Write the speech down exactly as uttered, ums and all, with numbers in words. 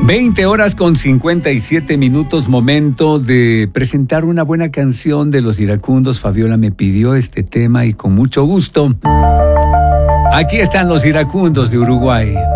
veinte horas con cincuenta y siete minutos, momento de presentar una buena canción de Los Iracundos. Fabiola me pidió este tema y con mucho gusto. Aquí están Los Iracundos de Uruguay.